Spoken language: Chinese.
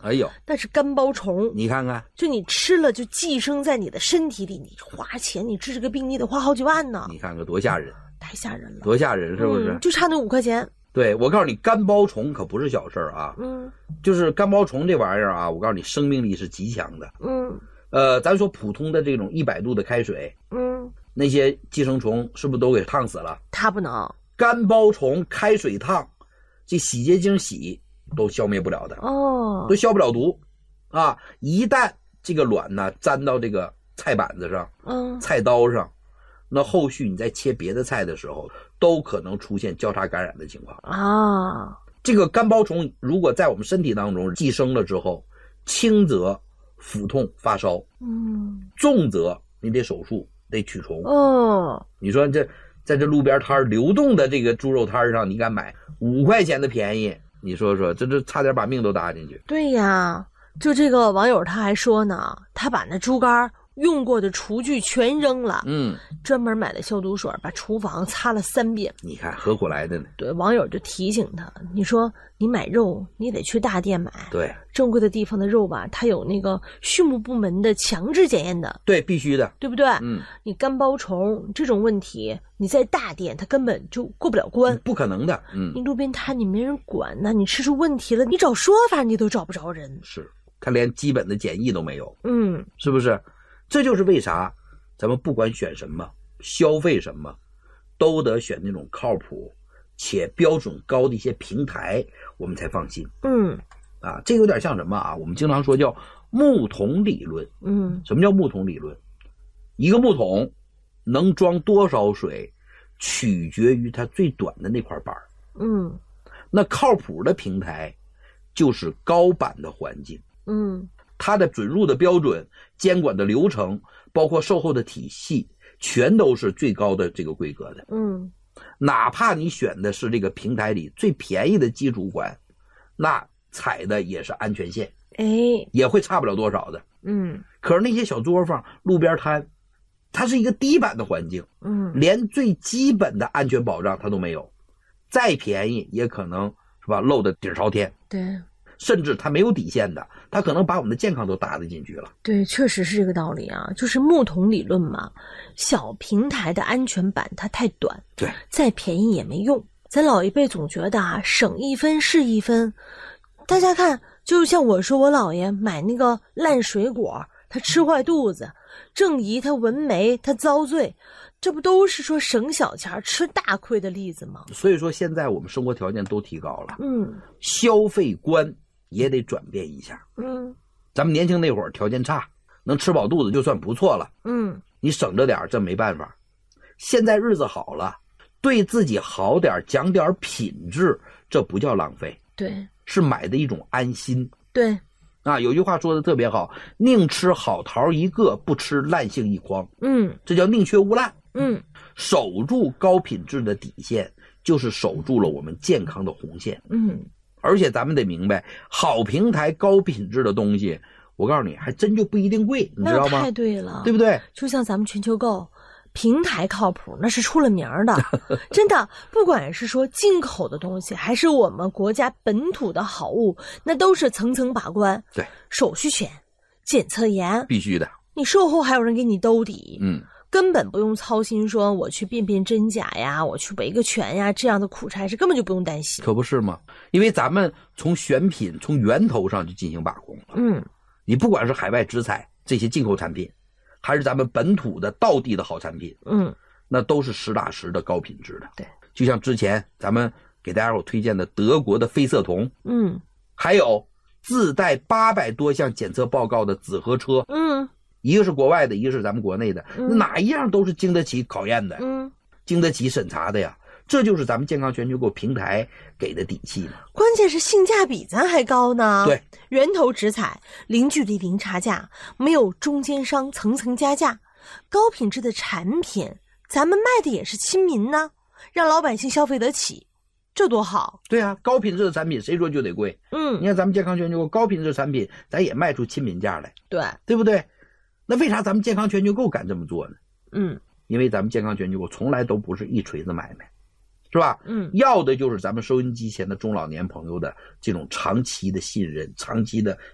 哎呦， 那是干包虫。 你看看， 就你吃了就寄生在你的身体里，你花钱你治这个病你得花好几万呢。 你看看多吓人， 太吓人了， 多吓人，是不是？ 就差那5块钱。 对，我告诉你，干包虫可不是小事啊。就是干包虫这玩意儿啊，我告诉你，生命力是极强的。咱说普通的这种100度的开水，那些寄生虫是不是都给烫死了？ 它不能。 干包虫开水烫，这洗洁精洗都消灭不了的都消不了毒啊！一旦这个卵呢粘到这个菜板子上，菜刀上，那后续你在切别的菜的时候，都可能出现交叉感染的情况啊。这个干包虫如果在我们身体当中寄生了之后，轻则腹痛发烧，重则你得手术得取虫。你说这在这路边摊流动的这个猪肉摊上，你敢买5块钱的便宜？你说说，这差点把命都搭进去。 对呀，就这个网友他还说呢，他把那猪肝用过的厨具全扔了，专门买的消毒水把厨房擦了3遍。 你看何苦来的呢？ 对，网友就提醒他，你说你买肉你得去大店买， 对， 正规的地方的肉吧，它有那个畜牧部门的强制检验的， 对，必须的， 对不对？你干包虫这种问题，你在大店它根本就过不了关， 不可能的。 你路边摊你没人管呢，你吃出问题了，你找说法你都找不着人， 是，他连基本的检疫都没有，是不是？这就是为啥咱们不管选什么消费什么，都得选那种靠谱且标准高的一些平台，我们才放心。这有点像什么啊？我们经常说叫木桶理论。什么叫木桶理论？一个木桶能装多少水，取决于它最短的那块板。那靠谱的平台就是高板的环境。它的准入的标准、监管的流程，包括售后的体系，全都是最高的这个规格的。哪怕你选的是这个平台里最便宜的基础款，那踩的也是安全线，也会差不了多少的。可是那些小作坊、路边摊，它是一个低板的环境，连最基本的安全保障它都没有，再便宜也可能是吧漏的底朝天。 对。 甚至它没有底线的，它可能把我们的健康都搭得进去了。 对，确实是这个道理啊，就是木桶理论嘛。小平台的安全板它太短， 对， 再便宜也没用。咱老一辈总觉得啊，省一分是一分。大家看，就像我说我姥爷买那个烂水果，他吃坏肚子；郑姨她纹眉，她遭罪。这不都是说省小钱吃大亏的例子吗？ 所以说现在我们生活条件都提高了，消费观也得转变一下。咱们年轻那会儿条件差，能吃饱肚子就算不错了。你省着点这没办法。现在日子好了，对自己好点，讲点品质，这不叫浪费， 对， 是买的一种安心。 对啊，有句话说的特别好，宁吃好桃一个，不吃烂杏一筐。这叫宁缺毋滥。守住高品质的底线，就是守住了我们健康的红线。而且咱们得明白，好平台高品质的东西，我告诉你还真就不一定贵，你知道吗？ 那太对了， 对不对？ 就像咱们全球购平台靠谱，那是出了名的。真的，不管是说进口的东西，还是我们国家本土的好物，那都是层层把关， 对， 手续全，检测严， 必须的。 你售后还有人给你兜底，根本不用操心说我去辨辨真假呀，我去维个权呀，这样的苦差事根本就不用担心。 可不是吗？因为咱们从选品从源头上就进行把控了。你不管是海外直采这些进口产品，还是咱们本土的道地的好产品，那都是实打实的高品质的。 对， 就像之前咱们给大家伙推荐的德国的非色铜，还有自带800多项检测报告的紫河车，一个是国外的，一个是咱们国内的，哪一样都是经得起考验的，经得起审查的呀。这就是咱们健康全球购平台给的底气嘛。 关键是性价比咱还高呢。 对， 源头直采，零距离零差价，没有中间商层层加价，高品质的产品，咱们卖的也是亲民呢，让老百姓消费得起，这多好。 对啊，高品质的产品谁说就得贵？你看咱们健康全球购高品质的产品，咱也卖出亲民价来，对不对？那为啥咱们健康全球购敢这么做呢？因为咱们健康全球购从来都不是一锤子买卖，是吧？要的就是咱们收音机前的中老年朋友的这种长期的信任，长期的